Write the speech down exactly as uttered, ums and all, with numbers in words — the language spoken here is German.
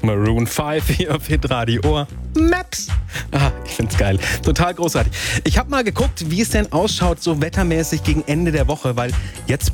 Maroon fünf hier auf Hitradio Ohr. Maps. Ah, ich find's geil. Total großartig. Ich habe mal geguckt, wie es denn ausschaut, so wettermäßig gegen Ende der Woche, weil jetzt